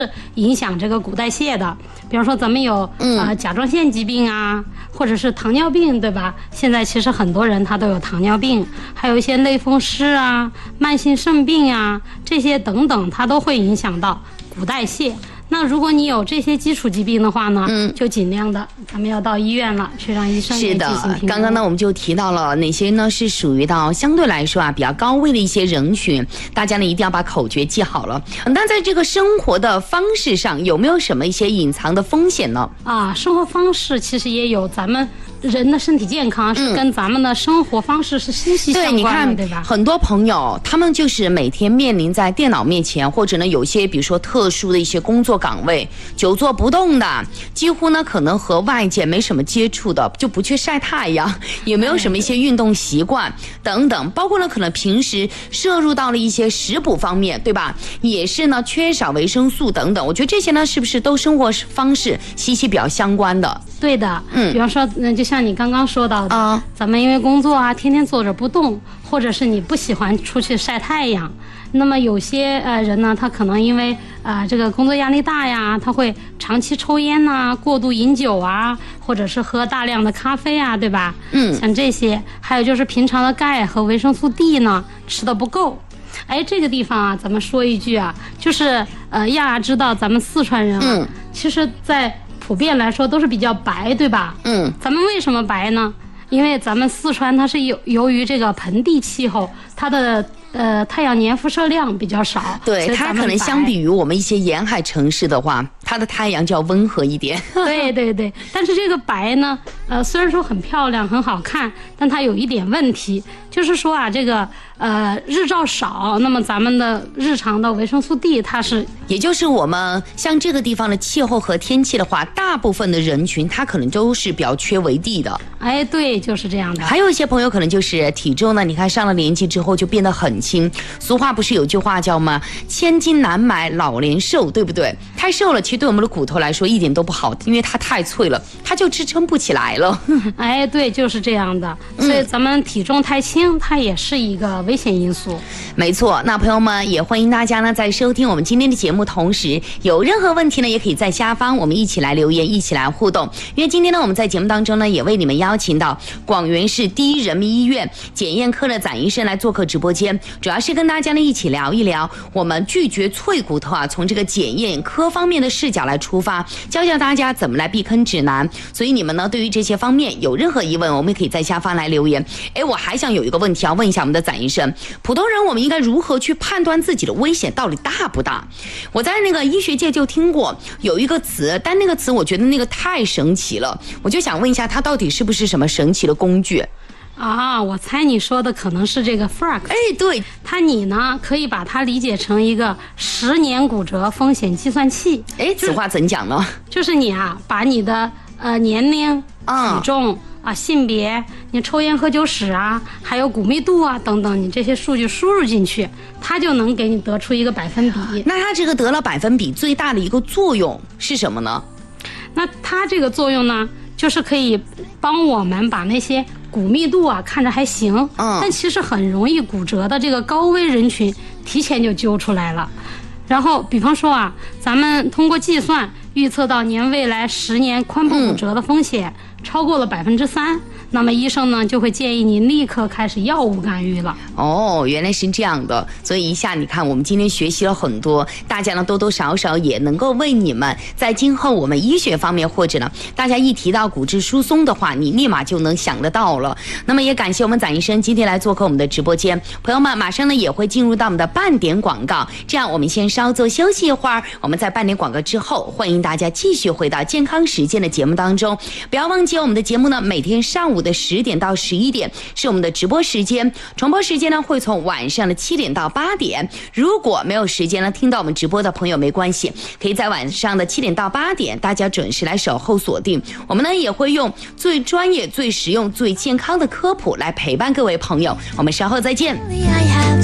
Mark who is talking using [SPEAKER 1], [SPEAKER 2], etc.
[SPEAKER 1] 影响这个骨代谢的。比方说咱们有甲状腺疾病啊，或者是糖尿病，对吧？现在其实很多人他都有糖尿病，还有一些类风湿啊、慢性肾病啊，这些等等，它都会影响到骨代谢。那如果你有这些基础疾病的话呢，就尽量的咱们要到医院了，去让医生给进行评估。
[SPEAKER 2] 是的，刚刚呢我们就提到了哪些呢是属于到相对来说比较高危的一些人群，大家呢一定要把口诀记好了。那在这个生活的方式上，有没有什么一些隐藏的风险呢？
[SPEAKER 1] 生活方式其实也有，咱们人的身体健康是跟咱们的生活方式是息息相关的，
[SPEAKER 2] 对，你看，
[SPEAKER 1] 对吧？
[SPEAKER 2] 很多朋友他们就是每天面临在电脑面前，或者呢有些比如说特殊的一些工作岗位，久坐不动的，几乎呢可能和外界没什么接触的，就不去晒太阳，也没有什么一些运动习惯等等，包括呢可能平时摄入到了一些食补方面，对吧？也是呢缺少维生素等等，我觉得这些呢是不是都生活方式息息比较相关的？
[SPEAKER 1] 对的，比方说，就像你刚刚说到的，咱们因为工作啊，天天坐着不动，或者是你不喜欢出去晒太阳，那么有些人呢，他可能因为这个工作压力大呀，他会长期抽烟呐、过度饮酒啊，或者是喝大量的咖啡啊，对吧？像这些，还有就是平常的钙和维生素 D 呢吃的不够。这个地方啊，咱们说一句啊，就是亚知道咱们四川人啊，其实在普遍来说都是比较白，对吧？咱们为什么白呢？因为咱们四川它是由于这个盆地气候，它的太阳年辐射量比较少，
[SPEAKER 2] 对，它可能相比于我们一些沿海城市的话，它的太阳就要温和一点。
[SPEAKER 1] 对对对，但是这个白呢，虽然说很漂亮很好看，但它有一点问题，就是说啊，这个日照少，那么咱们的日常的维生素 D 它是，
[SPEAKER 2] 也就是我们像这个地方的气候和天气的话，大部分的人群它可能都是比较缺维 D 的。
[SPEAKER 1] 对，就是这样的。
[SPEAKER 2] 还有一些朋友可能就是体重呢，你看上了年纪之后就变得很轻。俗话不是有句话叫吗？千金难买老年瘦，对不对？太瘦了，其实对我们的骨头来说一点都不好，因为它太脆了，它就支撑不起来了。
[SPEAKER 1] 对，就是这样的。所以咱们体重太轻，它也是一个危险因素。
[SPEAKER 2] 没错，那朋友们也欢迎大家呢，在收听我们今天的节目同时，有任何问题呢，也可以在下方我们一起来留言，一起来互动。因为今天呢，我们在节目当中呢，也为你们邀请到广元市第一人民医院检验科的展医生来做客直播间，主要是跟大家呢一起聊一聊我们拒绝脆骨头啊，从这个检验科方面的视角来出发，教教大家怎么来避坑指南。所以你们呢，对于这些方面有任何疑问，我们可以在下方来留言。我还想有一个问题要问一下我们的展医生，普通人我们应该如何去判断自己的危险到底大不大？我在那个医学界就听过有一个词，但那个词我觉得那个太神奇了，我就想问一下，它到底是不是什么神奇的工具？
[SPEAKER 1] 我猜你说的可能是这个 FRAX。
[SPEAKER 2] 对，
[SPEAKER 1] 你呢可以把它理解成一个10年骨折风险计算器。
[SPEAKER 2] 此话怎讲呢？
[SPEAKER 1] 就是你啊，把你的年龄、体重性别、你抽烟喝酒史啊，还有骨密度啊等等，你这些数据输入进去，它就能给你得出一个百分比。
[SPEAKER 2] 那它这个得了百分比最大的一个作用是什么呢？
[SPEAKER 1] 那它这个作用呢，就是可以帮我们把那些骨密度啊看着还行，但其实很容易骨折的这个高危人群提前就揪出来了。然后比方说啊，咱们通过计算预测到您未来10年髋部骨折的风险超过了3%，那么医生呢就会建议您立刻开始药物干预了。
[SPEAKER 2] 原来是这样的。所以一下你看我们今天学习了很多，大家呢多多少少也能够为你们在今后我们医学方面，或者呢大家一提到骨质疏松的话，你立马就能想得到了。那么也感谢我们展医生今天来做客我们的直播间。朋友们马上呢也会进入到我们的半点广告，这样我们先稍作休息一会儿，我们在半点广告之后欢迎大家继续回到健康实践的节目当中。不要忘记我们的节目呢每天上午的10点到11点是我们的直播时间，重播时间呢会从晚上的7点到8点。如果没有时间呢听到我们直播的朋友没关系，可以在晚上的7点到8点大家准时来守候锁定，我们呢也会用最专业最实用最健康的科普来陪伴各位朋友。我们稍后再见。